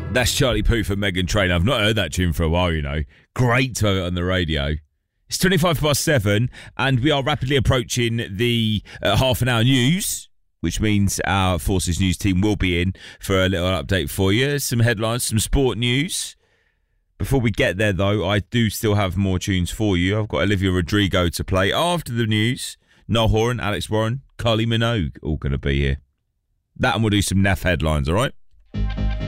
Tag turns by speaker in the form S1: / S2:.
S1: That's Charlie Puth and Meghan Trainor. I've not heard that tune for a while, you know. Great to have it on the radio. It's 7:25, and we are rapidly approaching the half an hour news, which means our Forces News team will be in for a little update for you. Some headlines, some sport news. Before we get there, though, I do still have more tunes for you. I've got Olivia Rodrigo to play after the news. Noel Horan, Alex Warren, Kylie Minogue, all going to be here. That, and we'll do some naff headlines, all right?